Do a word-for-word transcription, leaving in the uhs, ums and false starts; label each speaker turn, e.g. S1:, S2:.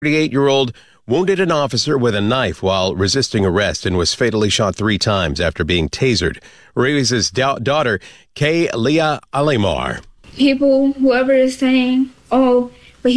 S1: thirty-eight-year-old wounded an officer with a knife while resisting arrest and was fatally shot three times after being tasered. Reyes' da- daughter, Kay Leah Alimar.
S2: People, whoever is saying, oh,